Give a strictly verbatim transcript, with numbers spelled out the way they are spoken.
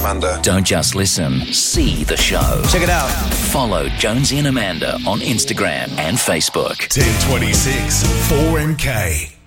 Amanda. Don't just listen, see the show. Check it out. Follow Jonesy and Amanda on Instagram and Facebook. ten twenty-six four M K.